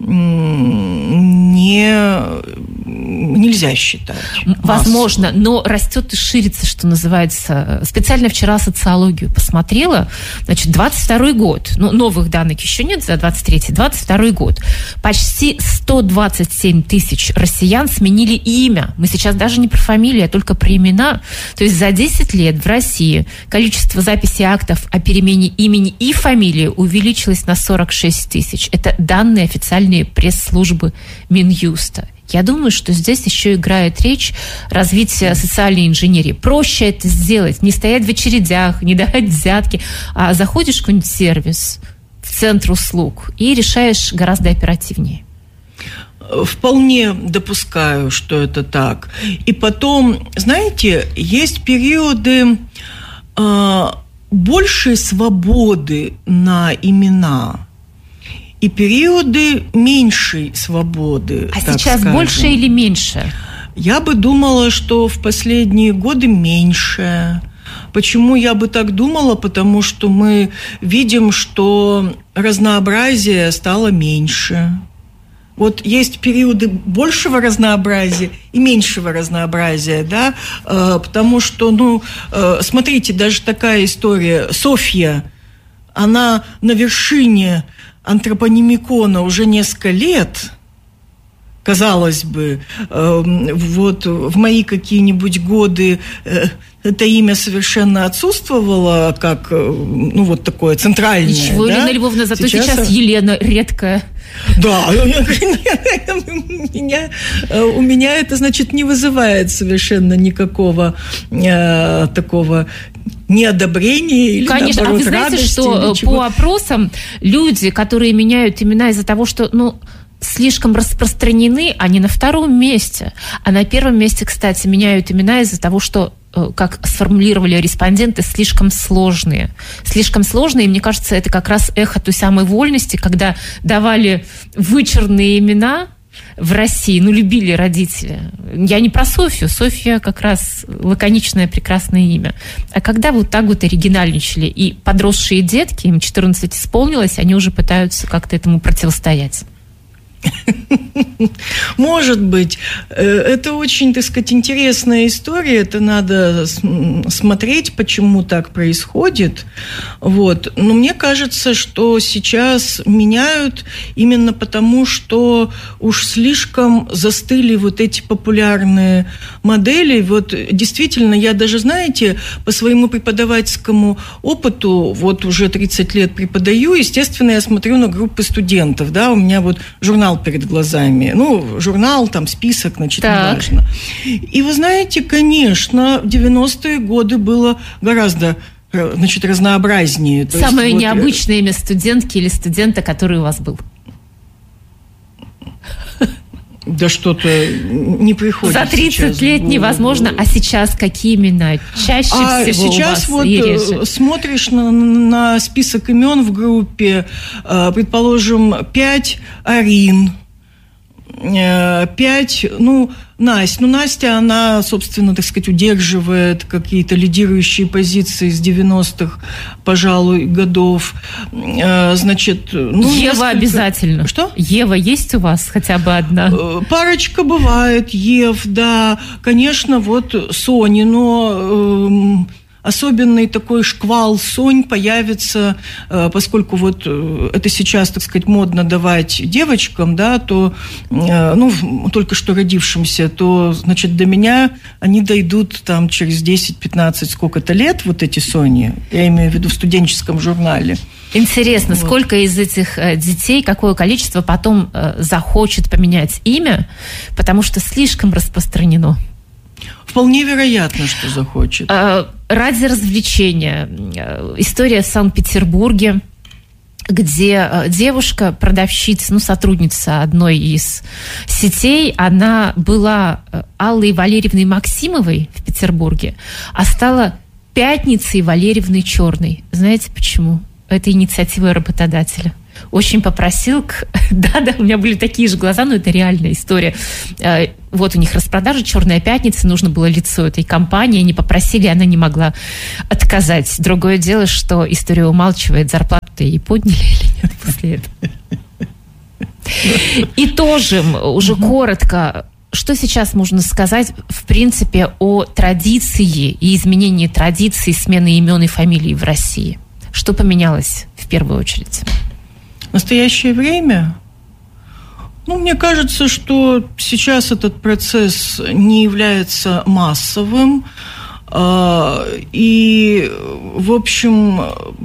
не, нельзя считать. Возможно, массовым. Но растет и ширится, что называется. Специально вчера социологию посмотрела. Значит, двадцать второй год. Ну, новых данных еще нет за двадцать третий. двадцать второй год. Почти сто двадцать семь тысяч россиян сменили имя. Мы сейчас даже не про фамилии, а только про имена. То есть за десять лет в России количество записей актов о перемене имени и фамилии увеличилось на сорок шесть тысяч. Это данные официальные пресс-службы Минюста. Я думаю, что здесь еще играет речь развития социальной инженерии. Проще это сделать, не стоять в очередях, не давать взятки, а заходишь в какой-нибудь сервис, в центр услуг и решаешь гораздо оперативнее. Вполне допускаю, что это так. И потом, знаете, есть периоды э, большей свободы на имена и периоды меньшей свободы. А сейчас скажем. Больше или меньше? Я бы думала, что в последние годы меньше. Почему я бы так думала? Потому что мы видим, что разнообразие стало меньше. Вот есть периоды большего разнообразия и меньшего разнообразия, да, потому что, ну, смотрите, даже такая история. Софья, она на вершине антропонимикона уже несколько лет, казалось бы, э, вот в мои какие-нибудь годы э, это имя совершенно отсутствовало, как, э, ну, вот такое центральное. Ничего, да? Елена Львовна, зато сейчас, сейчас Елена редкая. Да, у меня, у меня это, значит, не вызывает совершенно никакого э, такого неодобрения или, конечно, наоборот, а вы знаете, радости, что по опросам люди, которые меняют имена из-за того, что, ну, слишком распространены, они на втором месте. А на первом месте, кстати, меняют имена из-за того, что, как сформулировали респонденты, слишком сложные. Слишком сложные, и мне кажется, это как раз эхо той самой вольности, когда давали вычурные имена в России, ну, любили родители. Я не про Софью. Софья как раз лаконичное, прекрасное имя. А когда вот так вот оригинальничали, и подросшие детки, им четырнадцать исполнилось, они уже пытаются как-то этому противостоять. Может быть. Это очень, так сказать, интересная история. Это надо смотреть, почему так происходит. Вот. Но мне кажется, что сейчас меняют именно потому, что уж слишком застыли вот эти популярные модели. Вот действительно, я даже, знаете, по своему преподавательскому опыту, вот уже тридцать лет преподаю, естественно, я смотрю на группы студентов, да, у меня вот журнал перед глазами. Ну, журнал, там, список, значит, неважно. И вы знаете, конечно, в девяностые годы было гораздо, значит, разнообразнее. То Самое есть, необычное вот... имя студентки или студента, который у вас был? Да что-то не приходит. За тридцать лет невозможно. А сейчас какие имена чаще а всего сейчас у вас? Вот смотришь на, на список имен в группе, предположим, пять Арин, пять, ну, Настя. Ну, Настя, она, собственно, так сказать, удерживает какие-то лидирующие позиции с девяностых, пожалуй, годов. Значит, ну, Ева несколько... обязательно. Что? Ева есть у вас хотя бы одна? Парочка бывает, Ев, да. Конечно, вот Сони, но... особенный такой шквал сонь появится, поскольку вот это сейчас, так сказать, модно давать девочкам, да, то, ну, только что родившимся, то, значит, до меня они дойдут там через десять-пятнадцать сколько-то лет, вот эти сони, я имею в виду в студенческом журнале. Интересно, вот. Сколько из этих детей, какое количество потом захочет поменять имя, потому что слишком распространено? Вполне вероятно, что захочет. Ради развлечения. История в Санкт-Петербурге, где девушка, продавщица, ну, сотрудница одной из сетей, она была Аллой Валерьевной Максимовой в Петербурге, а стала Пятницей Валерьевной Черной. Знаете почему? Это инициатива работодателя. Очень попросил... Да-да, у меня были такие же глаза, но это реальная история. Вот у них распродажа «Черная пятница», нужно было лицо этой компании, они попросили, она не могла отказать. Другое дело, что история умалчивает, зарплату-то ей подняли или нет после этого. И тоже уже коротко, что сейчас можно сказать, в принципе, о традиции и изменении традиций смены имен и фамилий в России? Что поменялось в первую очередь? В настоящее время, ну, мне кажется, что сейчас этот процесс не является массовым. И, в общем,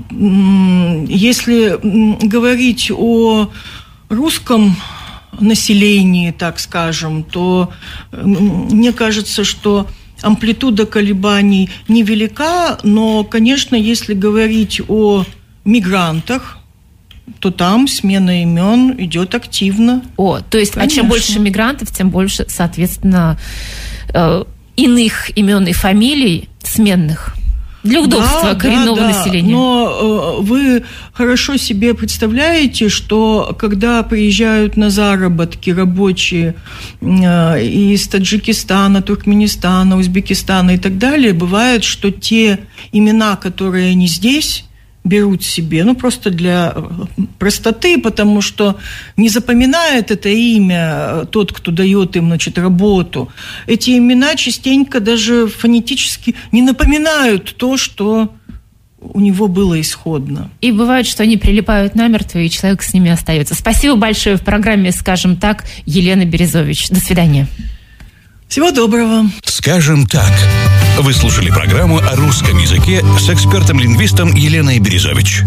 если говорить о русском населении, так скажем, то мне кажется, что амплитуда колебаний невелика, но, конечно, если говорить о мигрантах, то там смена имен идет активно. О, то есть, конечно. А чем больше мигрантов, тем больше, соответственно, э, иных имен и фамилий сменных. Для удобства да, коренного да, да. населения. Но э, вы хорошо себе представляете, что когда приезжают на заработки рабочие э, из Таджикистана, Туркменистана, Узбекистана и так далее, бывает, что те имена, которые они здесь берут себе, ну, просто для простоты, потому что не запоминает это имя тот, кто дает им, значит, работу. Эти имена частенько даже фонетически не напоминают то, что у него было исходно. И бывает, что они прилипают намертво, и человек с ними остается. Спасибо большое. В программе «Скажем так» Елена Березович. До свидания. Всего доброго. «Скажем так». Вы слушали программу о русском языке с экспертом-лингвистом Еленой Березович.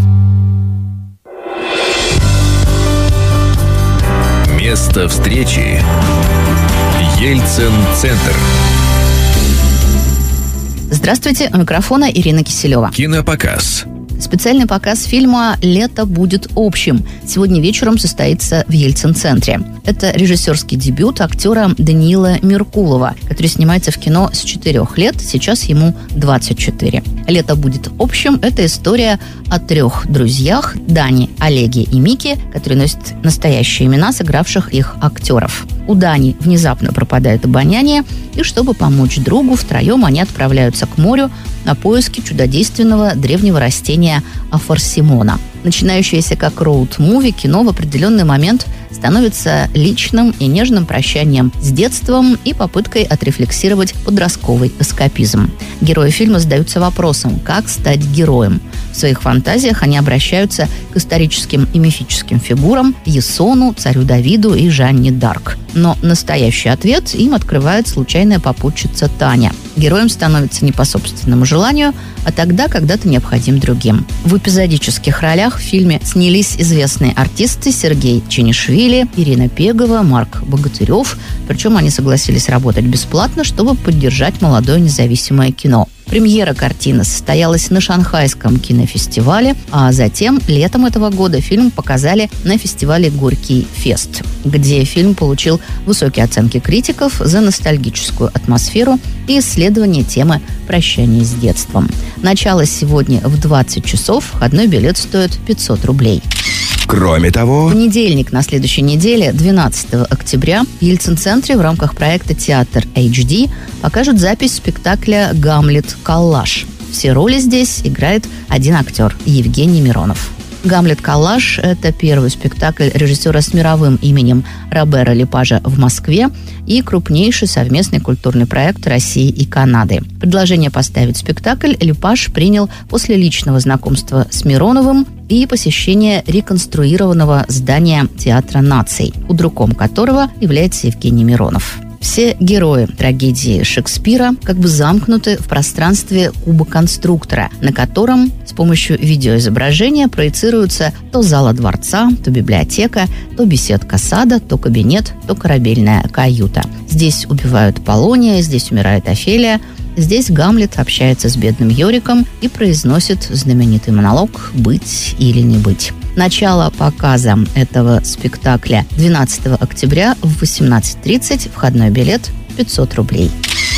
Место встречи. Ельцин-центр. Здравствуйте, у микрофона Ирина Киселева. Кинопоказ. Специальный показ фильма «Лето будет общим» сегодня вечером состоится в Ельцин-центре. Это режиссерский дебют актера Даниила Меркулова, который снимается в кино с четырех лет, сейчас ему двадцать четыре. «Лето будет общим» – это история о трех друзьях – Дане, Олеге и Мике, которые носят настоящие имена сыгравших их актеров. У Дани внезапно пропадает обоняние, и чтобы помочь другу, втроем они отправляются к морю на поиски чудодейственного древнего растения афорсимона. Начинающееся как роуд-муви, кино в определенный момент становится личным и нежным прощанием с детством и попыткой отрефлексировать подростковый эскапизм. Герои фильма задаются вопросом, как стать героем. В своих фантазиях они обращаются к историческим и мифическим фигурам Ясону, царю Давиду и Жанне Дарк. Но настоящий ответ им открывает случайная попутчица Таня. Героем становится не по собственному желанию, а тогда, когда ты необходим другим. В эпизодических ролях в фильме снялись известные артисты Сергей Ченишвили, Ирина Пегова, Марк Богатырев. Причем они согласились работать бесплатно, чтобы поддержать молодое независимое кино. Премьера картины состоялась на Шанхайском кинофестивале, а затем летом этого года фильм показали на фестивале «Горький фест», где фильм получил высокие оценки критиков за ностальгическую атмосферу и исследование темы прощания с детством. Начало сегодня в двадцать часов, входной билет стоит пятьсот рублей. Кроме того... В понедельник на следующей неделе, двенадцатого октября, в Ельцин-центре в рамках проекта «Театр эйч ди» покажут запись спектакля «Гамлет. Коллаж». Все роли здесь играет один актер – Евгений Миронов. «Гамлет Коллаж» – это первый спектакль режиссера с мировым именем Робера Лепажа в Москве и крупнейший совместный культурный проект России и Канады. Предложение поставить спектакль Лепаж принял после личного знакомства с Мироновым и посещения реконструированного здания Театра наций, худруком которого является Евгений Миронов. Все герои трагедии Шекспира как бы замкнуты в пространстве куба конструктора, на котором с помощью видеоизображения проецируются то зала дворца, то библиотека, то беседка сада, то кабинет, то корабельная каюта. Здесь убивают Полония, здесь умирает Офелия, здесь Гамлет общается с бедным Йориком и произносит знаменитый монолог «Быть или не быть». Начало показа этого спектакля двенадцатого октября в восемнадцать тридцать. Входной билет пятьсот рублей.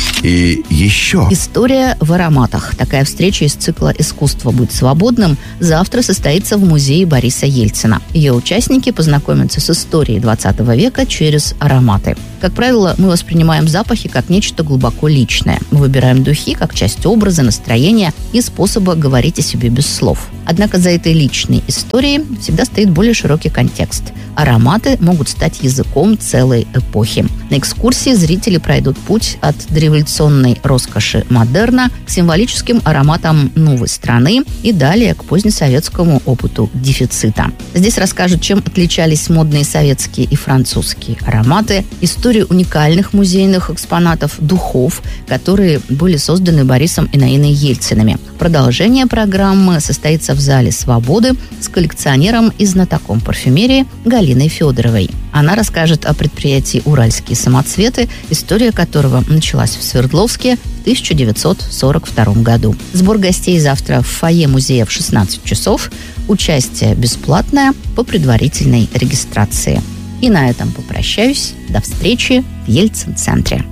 И еще. История в ароматах. Такая встреча из цикла «Искусство быть свободным» завтра состоится в музее Бориса Ельцина. Ее участники познакомятся с историей двадцатого века через ароматы. Как правило, мы воспринимаем запахи как нечто глубоко личное. Мы выбираем духи как часть образа, настроения и способа говорить о себе без слов. Однако за этой личной историей всегда стоит более широкий контекст. Ароматы могут стать языком целой эпохи. На экскурсии зрители пройдут путь от дореволюционной роскоши модерна к символическим ароматам новой страны и далее к позднесоветскому опыту дефицита. Здесь расскажут, чем отличались модные советские и французские ароматы, историю уникальных музейных экспонатов духов, которые были созданы Борисом и Наиной Ельцинами. Продолжение программы состоится в Зале Свободы с коллекционером и знатоком парфюмерии Галиной Федоровой. Она расскажет о предприятии «Уральские самоцветы», история которого началась в Свердловске в тысяча девятьсот сорок втором году. Сбор гостей завтра в фойе музея в шестнадцать часов. Участие бесплатное по предварительной регистрации. И на этом попрощаюсь. До встречи в Ельцин-центре.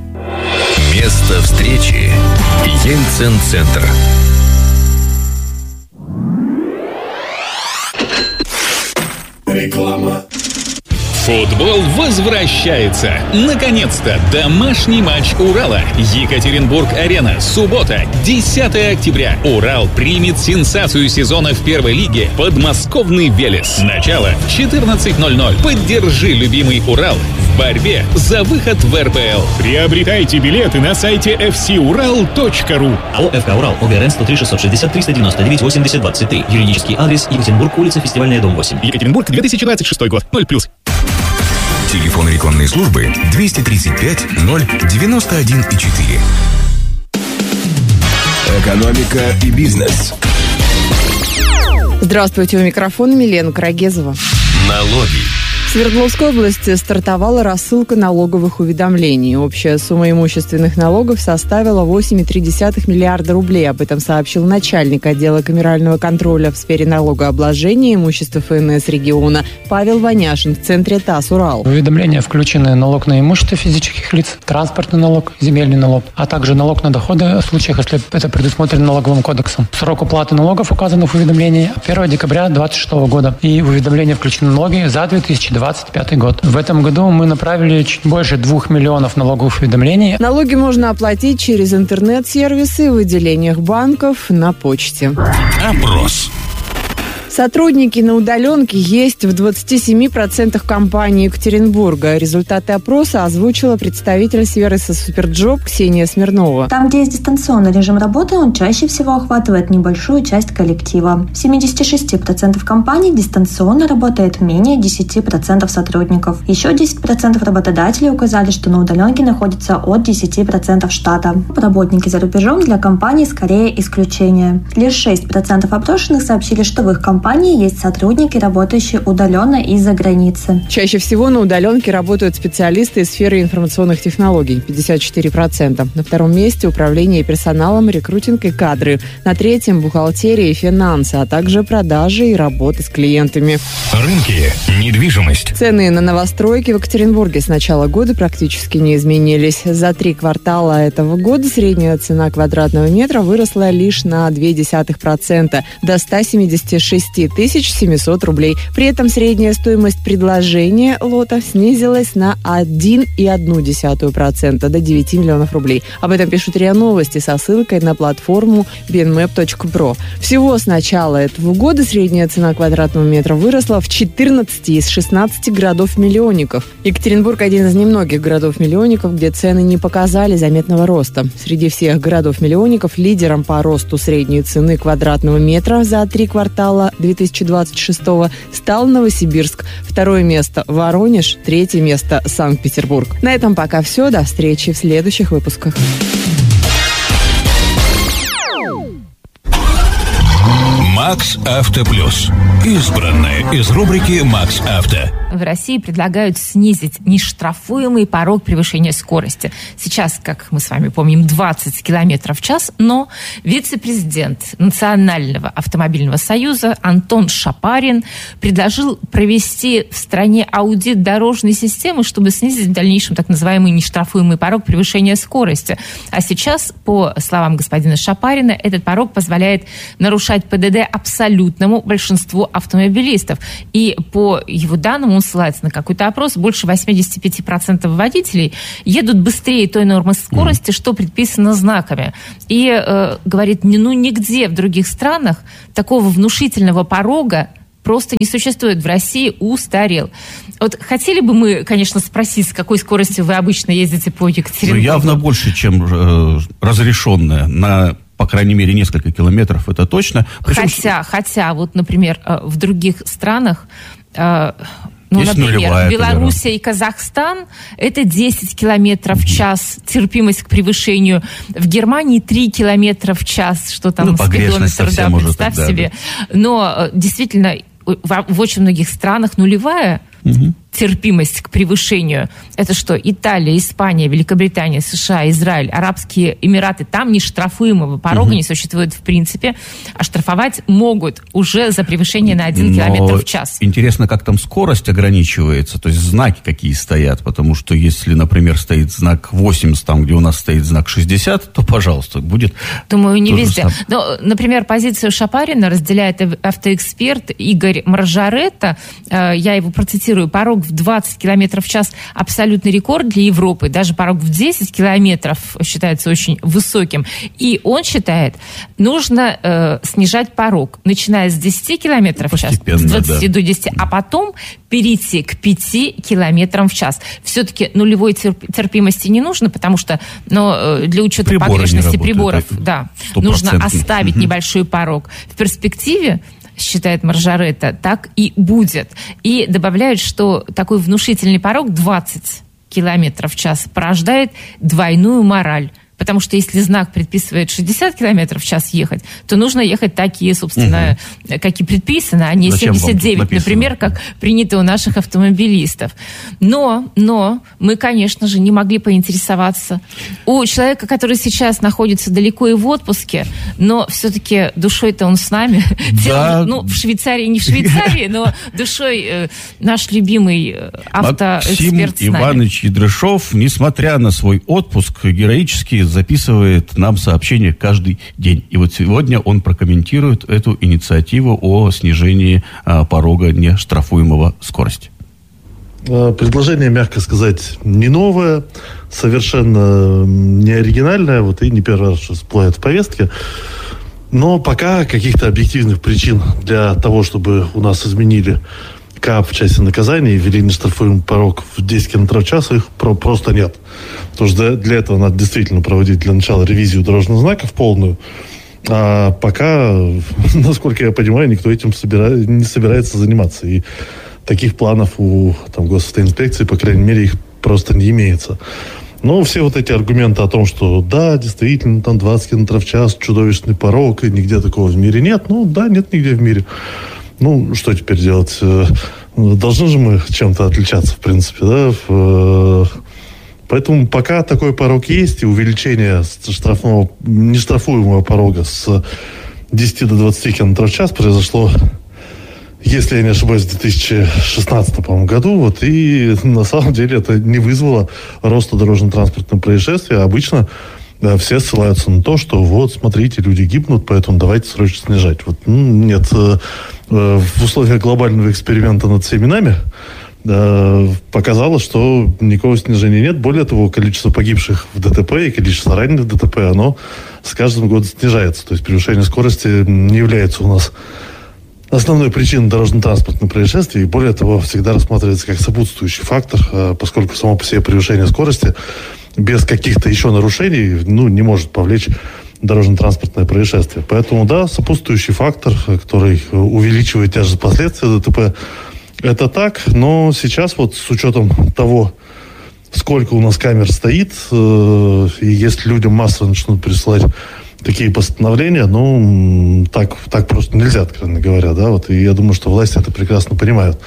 Место встречи. Ельцин-центр. Реклама. Футбол возвращается. Наконец-то домашний матч Урала. Екатеринбург-Арена. Суббота, десятого октября. Урал примет сенсацию сезона в первой лиге. Подмосковный Велес. Начало в четырнадцать ноль ноль. Поддержи любимый Урал в борьбе за выход в эр пэ эл. Приобретайте билеты на сайте эф си урал точка ру. АО «ФК Урал», ОГРН сто три шестьсот шестьдесят триста девяносто девять восемьдесят двадцать три. Юридический адрес: Екатеринбург, улица Фестивальная, дом восемь. Екатеринбург, две тысячи двадцать шестой год. ноль плюс. Телефон рекламной службы двести тридцать пять ноль девяносто один четыре. Экономика и бизнес. Здравствуйте, у микрофона Милена Карагезова. Налоги. В Свердловской области стартовала рассылка налоговых уведомлений. Общая сумма имущественных налогов составила восемь целых три десятых миллиарда рублей. Об этом сообщил начальник отдела камерального контроля в сфере налогообложения и имущества эф эн эс региона Павел Ваняшин в центре ТАСС «Урал». В уведомления включены налог на имущество физических лиц, транспортный налог, земельный налог, а также налог на доходы в случаях, если это предусмотрено налоговым кодексом. Срок уплаты налогов указан в уведомлении первого декабря две тысячи двадцать шестого года. И в уведомление включены налоги за две тысячи двадцать пятый год. В этом году мы направили чуть больше двух миллионов налоговых уведомлений. Налоги можно оплатить через интернет-сервисы в отделениях банков, на почте. Опрос. Сотрудники на удаленке есть в двадцати семи процентах компаний Екатеринбурга. Результаты опроса озвучила представитель сервиса «Суперджоп» Ксения Смирнова. Там, где есть дистанционный режим работы, он чаще всего охватывает небольшую часть коллектива. В семидесяти шести процентах компаний дистанционно работает менее десяти процентов сотрудников. Еще десять процентов работодателей указали, что на удаленке находится от десяти процентов штата. Работники за рубежом для компаний скорее исключение. Лишь шесть процентов опрошенных сообщили, что в их компании В компании есть сотрудники, работающие удаленно из-за границы. Чаще всего на удаленке работают специалисты из сферы информационных технологий – пятьдесят четыре процента. На втором месте управление персоналом, рекрутинг и кадры. На третьем – бухгалтерия и финансы, а также продажи и работа с клиентами. Рынки, недвижимость. Цены на новостройки в Екатеринбурге с начала года практически не изменились. За три квартала этого года средняя цена квадратного метра выросла лишь на ноль целых две десятых процента до ста семидесяти шести шесть тысяч семьсот рублей. При этом средняя стоимость предложения лота снизилась на один целых одну десятую процента до девяти миллионов рублей. Об этом пишут РИА Новости со ссылкой на платформу би эн мэп точка про. Всего с начала этого года средняя цена квадратного метра выросла в четырнадцати из шестнадцати городов-миллионников. Екатеринбург – один из немногих городов-миллионников, где цены не показали заметного роста. Среди всех городов-миллионников лидером по росту средней цены квадратного метра за три квартала две тысячи двадцать шестого стал Новосибирск. Второе место – Воронеж, третье место – Санкт-Петербург. На этом пока все. До встречи в следующих выпусках. Макс Авто Плюс. Избранное из рубрики Макс Авто. В России предлагают снизить нештрафуемый порог превышения скорости. Сейчас, как мы с вами помним, двадцать километров в час, но вице-президент Национального автомобильного союза Антон Шапарин предложил провести в стране аудит дорожной системы, чтобы снизить в дальнейшем так называемый нештрафуемый порог превышения скорости. А сейчас, по словам господина Шапарина, этот порог позволяет нарушать ПДД абсолютному большинству автомобилистов. И по его данным, он ссылается на какой-то опрос, больше восемьдесят пять процентов водителей едут быстрее той нормы скорости, mm. что предписано знаками. И э, говорит, ну нигде в других странах такого внушительного порога просто не существует. В России устарел. Вот хотели бы мы, конечно, спросить, с какой скоростью вы обычно ездите по Екатеринбургу? Ну, явно больше, чем э, разрешенная на... по крайней мере, несколько километров, это точно. Причем, хотя, что... хотя, вот, например, в других странах, ну, есть например, Белоруссия и Казахстан, это десять километров в час терпимость к превышению. В Германии три километра в час, что там, ну, спидометр, да, представь тогда, себе. Да. Но действительно, в, в очень многих странах нулевая угу. терпимость к превышению. Это что? Италия, Испания, Великобритания, США, Израиль, Арабские Эмираты. Там нештрафуемого порога угу. не существует в принципе, а штрафовать могут уже за превышение на один километр в час. Интересно, как там скорость ограничивается, то есть знаки какие стоят, потому что если, например, стоит знак восемьдесят, там, где у нас стоит знак шестьдесят, то, пожалуйста, будет... Думаю, не везде. Но, например, позицию Шапарина разделяет автоэксперт Игорь Маржаретта. Я его процитирую. Порог в двадцать километров в час абсолютный рекорд для Европы. Даже порог в десять километров считается очень высоким. И он считает, нужно э, снижать порог, начиная с десяти километров в час, с двадцати да. до десяти, а потом перейти к пяти километрам в час. Все-таки нулевой терп- терпимости не нужно, потому что ну, для учета Приборы погрешности приборов да, нужно оставить угу. небольшой порог. В перспективе, считает Маржаретта, так и будет. И добавляют, что такой внушительный порог двадцать километров в час порождает двойную мораль. Потому что если знак предписывает шестьдесят километров в час ехать, то нужно ехать такие, собственно, угу. как и предписано, а не Зачем семьдесят девять, например, как принято у наших автомобилистов. Но, но мы, конечно же, не могли поинтересоваться у человека, который сейчас находится далеко и в отпуске, но все-таки душой-то он с нами. Да. Ну, в Швейцарии, не в Швейцарии, но душой э, наш любимый автоэксперт с нами. Максим Иванович Ядрышов, несмотря на свой отпуск, героически записывает нам сообщения каждый день. И вот сегодня он прокомментирует эту инициативу о снижении а, порога нештрафуемого скорости. Предложение, мягко сказать, не новое, совершенно не оригинальное, вот и не первый раз всплывает в повестке. Но пока каких-то объективных причин для того, чтобы у нас изменили КАП в части наказания и ввели нештрафуемый порог в десять километров в час, их про- просто нет. Потому что для этого надо действительно проводить для начала ревизию дорожных знаков полную. А пока, насколько я понимаю, никто этим собира... не собирается заниматься. И таких планов у там, госавтоинспекции, по крайней мере, их просто не имеется. Но все вот эти аргументы о том, что да, действительно, там двадцать километров в час, чудовищный порог, и нигде такого в мире нет. Ну да, нет нигде в мире. Ну, что теперь делать? Должны же мы чем-то отличаться, в принципе, да? Поэтому пока такой порог есть, и увеличение штрафного, нештрафуемого порога с десяти до двадцати километров в час произошло, если я не ошибаюсь, в две тысячи шестнадцатом, по-моему, году. Вот, и на самом деле это не вызвало роста дорожно-транспортных происшествий. Обычно да, все ссылаются на то, что вот, смотрите, люди гибнут, поэтому давайте срочно снижать. Вот, ну, нет, в условиях глобального эксперимента над всеми нами показало, что никакого снижения нет. Более того, количество погибших в ДТП и количество раненых в ДТП, оно с каждым годом снижается. То есть превышение скорости не является у нас основной причиной дорожно-транспортных происшествий. И более того, всегда рассматривается как сопутствующий фактор, поскольку само по себе превышение скорости без каких-то еще нарушений ну, не может повлечь дорожно-транспортное происшествие. Поэтому, да, сопутствующий фактор, который увеличивает тяжесть последствий ДТП, это так, но сейчас вот с учетом того, сколько у нас камер стоит, э, и если людям массово начнут присылать такие постановления, ну, так, так просто нельзя, откровенно говоря, да, вот, и я думаю, что власти это прекрасно понимают.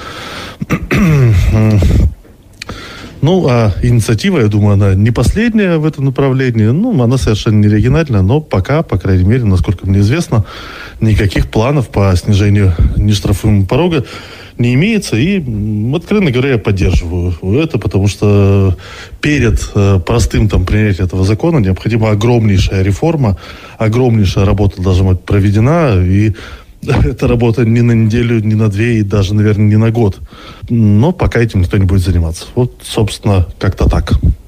Ну, а инициатива, я думаю, она не последняя в этом направлении, ну, она совершенно не оригинальная, но пока, по крайней мере, насколько мне известно, никаких планов по снижению нештрафуемого порога не имеется, и, откровенно говоря, я поддерживаю это, потому что перед э, простым там принятием этого закона необходима огромнейшая реформа, огромнейшая работа должна быть проведена, и эта работа не на неделю, не на две, и даже, наверное, не на год. Но пока этим никто не будет заниматься. Вот, собственно, как-то так.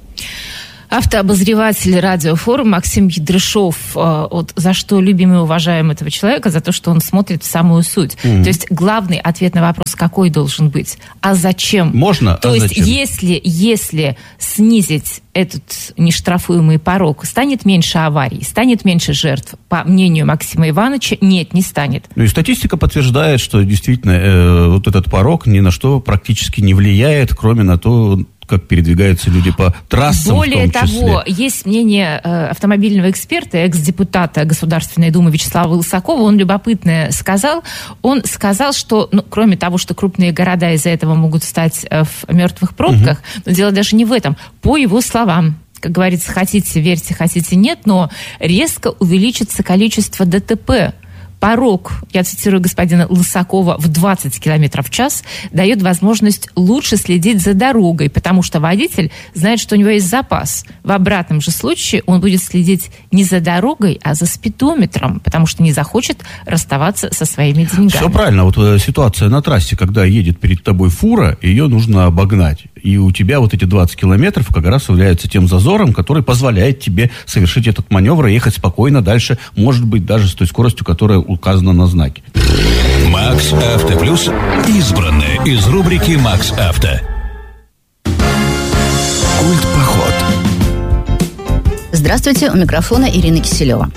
Автообозреватель радиофорума Максим Ядрышов, вот, за что любим и уважаем этого человека, за то, что он смотрит в самую суть. Mm-hmm. То есть главный ответ на вопрос, какой должен быть? А зачем? Можно, То а есть зачем? Если, если снизить этот нештрафуемый порог, станет меньше аварий, станет меньше жертв? По мнению Максима Ивановича, нет, не станет. Ну и статистика подтверждает, что действительно э, вот этот порог ни на что практически не влияет, кроме на то, как передвигаются люди по трассам. Более в том числе. того, есть мнение э, автомобильного эксперта, экс-депутата Государственной Думы Вячеслава Лысакова, он любопытное сказал. Он сказал, что, ну, кроме того, что крупные города из-за этого могут стать э, в мертвых пробках, угу. но дело даже не в этом. По его словам, как говорится, хотите верьте, хотите нет, но резко увеличится количество ДТП. Порог, я цитирую господина Лысакова, в двадцать километров в час дает возможность лучше следить за дорогой, потому что водитель знает, что у него есть запас. В обратном же случае он будет следить не за дорогой, а за спидометром, потому что не захочет расставаться со своими деньгами. Все правильно. Вот ситуация на трассе, когда едет перед тобой фура, ее нужно обогнать. И у тебя вот эти двадцать километров как раз являются тем зазором, который позволяет тебе совершить этот маневр и ехать спокойно дальше, может быть, даже с той скоростью, которая указано на знаке. Макс Авто Плюс. Избранное из рубрики Макс Авто. Культ-поход. Здравствуйте, у микрофона Ирина Киселева.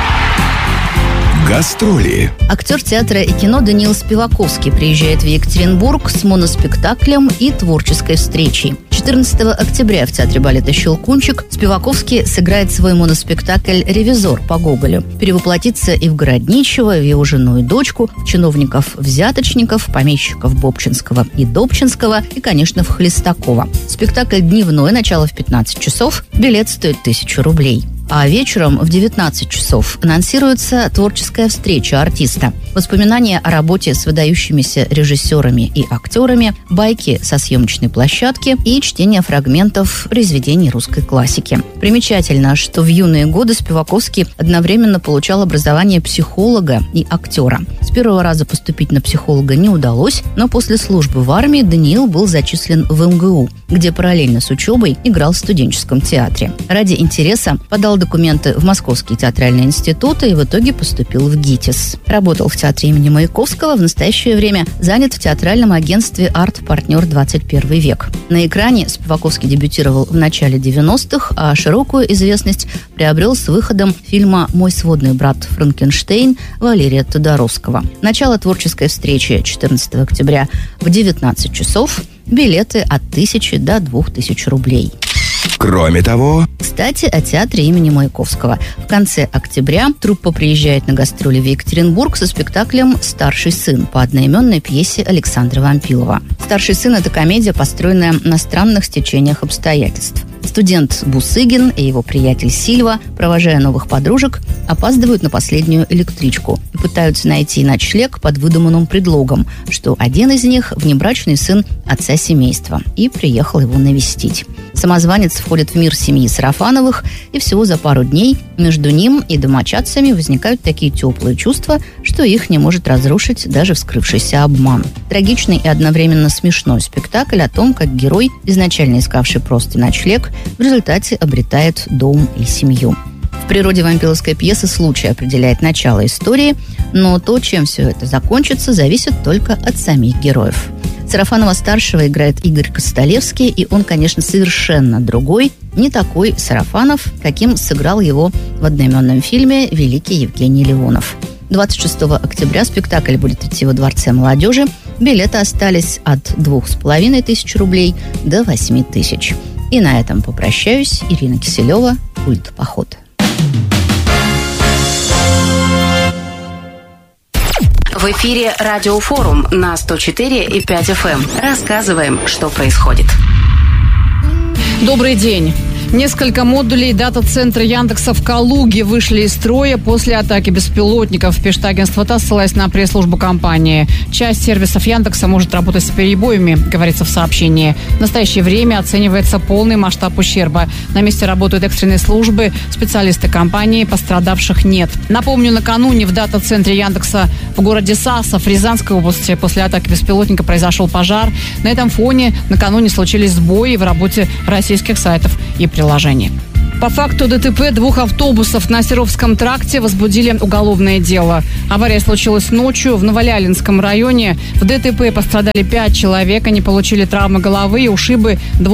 Гастроли. Актер театра и кино Даниил Спиваковский приезжает в Екатеринбург с моноспектаклем и творческой встречей. четырнадцатого октября в театре балета «Щелкунчик» Спиваковский сыграет свой моноспектакль «Ревизор» по Гоголю. Перевоплотится и в городничего, в его жену и дочку, в чиновников-взяточников, помещиков Бобчинского и Добчинского и, конечно, в Хлестакова. Спектакль дневной, начало в пятнадцать часов, билет стоит тысячу рублей. А вечером в девятнадцать часов анонсируется творческая встреча артиста. Воспоминания о работе с выдающимися режиссерами и актерами, байки со съемочной площадки и чтение фрагментов произведений русской классики. Примечательно, что в юные годы Спиваковский одновременно получал образование психолога и актера. С первого раза поступить на психолога не удалось, но после службы в армии Даниил был зачислен в эм гэ у, где параллельно с учебой играл в студенческом театре. Ради интереса подал документы в Московский театральный институт и в итоге поступил в ГИТИС. Работал в театре имени Маяковского, в настоящее время занят в театральном агентстве «Арт-партнер двадцать первый век». На экране Спиваковский дебютировал в начале девяностых, а широкую известность приобрел с выходом фильма «Мой сводный брат Франкенштейн» Валерия Тодоровского. Начало творческой встречи четырнадцатого октября в девятнадцать часов. Билеты от тысячи до двух тысяч рублей. Кроме того... Кстати, о театре имени Маяковского. В конце октября труппа приезжает на гастроли в Екатеринбург со спектаклем «Старший сын» по одноименной пьесе Александра Вампилова. «Старший сын» — это комедия, построенная на странных стечениях обстоятельств. Студент Бусыгин и его приятель Сильва, провожая новых подружек, опаздывают на последнюю электричку и пытаются найти ночлег под выдуманным предлогом, что один из них – внебрачный сын отца семейства, и приехал его навестить. Самозванец входит в мир семьи Сарафановых, и всего за пару дней между ним и домочадцами возникают такие теплые чувства, что их не может разрушить даже вскрывшийся обман. Трагичный и одновременно смешной спектакль о том, как герой, изначально искавший просто ночлег, в результате обретает дом и семью. В природе вампиловской пьесы случай определяет начало истории, но то, чем все это закончится, зависит только от самих героев. Сарафанова-старшего играет Игорь Костолевский, и он, конечно, совершенно другой, не такой Сарафанов, каким сыграл его в одноименном фильме великий Евгений Леонов. двадцать шестого октября спектакль будет идти во Дворце молодежи. Билеты остались от двух с половиной тысяч рублей до восьми тысяч. И на этом попрощаюсь. Ирина Киселева, «Культ Поход». В эфире Радиофорум на сто четыре и пять эф эм. Рассказываем, что происходит. Добрый день. Несколько модулей дата-центра Яндекса в Калуге вышли из строя после атаки беспилотников. Пишет агентство ТАСС, ссылаясь на пресс-службу компании. Часть сервисов Яндекса может работать с перебоями, говорится в сообщении. В настоящее время оценивается полный масштаб ущерба. На месте работают экстренные службы, специалисты компании, пострадавших нет. Напомню, накануне в дата-центре Яндекса в городе Сасов Рязанской области после атаки беспилотника произошел пожар. На этом фоне накануне случились сбои в работе российских сайтов и приложений. По факту ДТП двух автобусов на Серовском тракте возбудили уголовное дело. Авария случилась ночью в Новолялинском районе. В ДТП пострадали пять человек. Они получили травмы головы и ушибы двух